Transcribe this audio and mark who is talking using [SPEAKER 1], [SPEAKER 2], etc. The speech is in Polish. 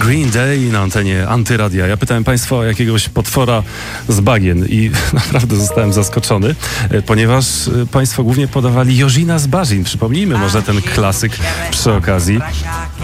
[SPEAKER 1] Green Day na antenie Antyradia. Ja pytałem Państwa o jakiegoś potwora z bagien i naprawdę zostałem zaskoczony, ponieważ Państwo głównie podawali Jozina z Barzin. Przypomnijmy może ten klasyk przy okazji.